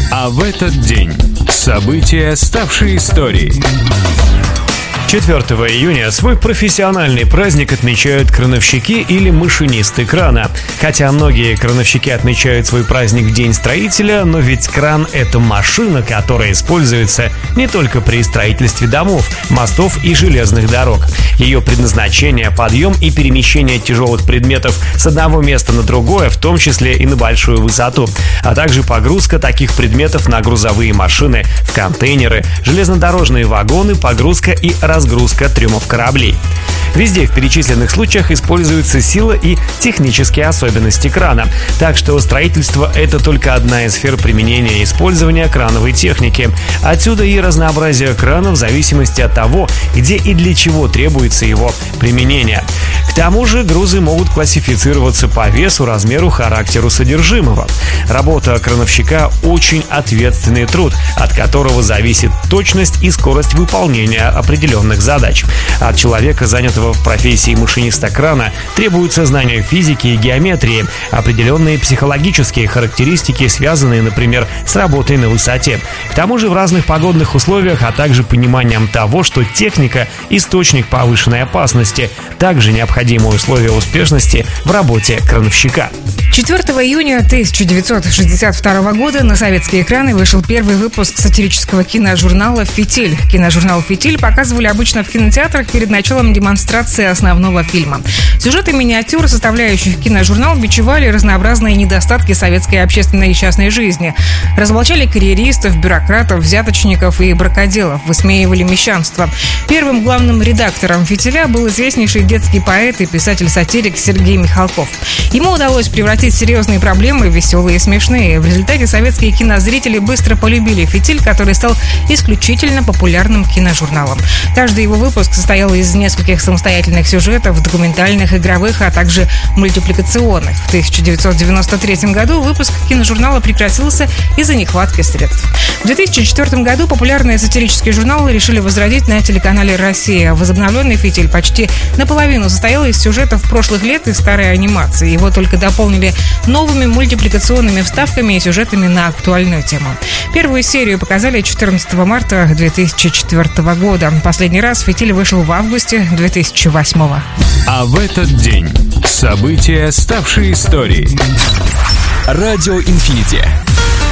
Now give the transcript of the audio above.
А в этот день события, ставшие историей. 4 июня свой профессиональный праздник отмечают крановщики или машинисты крана. Хотя многие крановщики отмечают свой праздник в День строителя, но ведь кран – это машина, которая используется не только при строительстве домов, мостов и железных дорог. Ее предназначение – подъем и перемещение тяжелых предметов с одного места на другое, в том числе и на большую высоту, а также погрузка таких предметов на грузовые машины, в контейнеры, железнодорожные вагоны, погрузка и разгрузка трюмов кораблей. Везде в перечисленных случаях используется сила и технические особенности крана. Так что строительство – это только одна из сфер применения и использования крановой техники. Отсюда и разнообразие крана в зависимости от того, где и для чего требуется его применение. К тому же грузы могут классифицироваться по весу, размеру, характеру содержимого. Работа крановщика – очень ответственный труд, от которого зависит точность и скорость выполнения определенных задач. От человека, занятого в профессии машиниста крана, требуются знания физики и геометрии, определенные психологические характеристики, связанные, например, с работой на высоте. К тому же в разных погодных условиях, а также пониманием того, что техника – источник повышенной опасности, также необходимые условия успешности в работе крановщика. 4 июня 1962 года на советские экраны вышел первый выпуск сатирического киножурнала «Фитиль». Киножурнал «Фитиль» показывали обычно в кинотеатрах перед началом демонстрации основного фильма. Сюжеты миниатюр, составляющих киножурнал, бичевали разнообразные недостатки советской общественной и частной жизни. Разоблачали карьеристов, бюрократов, взяточников и бракоделов, высмеивали мещанство. Первым главным редактором «Фитиля» был известнейший детский поэт и писатель-сатирик Сергей Михалков. Ему удалось превратить серьезные проблемы в веселые и смешные. В результате советские кинозрители быстро полюбили «Фитиль», который стал исключительно популярным киножурналом. Каждый его выпуск состоял из нескольких самостоятельных сюжетов, документальных, игровых, а также мультипликационных. В 1993 году выпуск киножурнала прекратился из-за нехватки средств. В 2004 году популярные сатирические журналы решили возродить на телеканале «Россия». Возобновленный «Фитиль» почти наполовину состоял из сюжетов прошлых лет и старой анимации. Его только дополнили новыми мультипликационными вставками и сюжетами на актуальную тему. Первую серию показали 14 марта 2004 года. Последний раз «Фитиль» вышел в августе 2008. А в этот день события, ставшие историей. Радио Инфинити.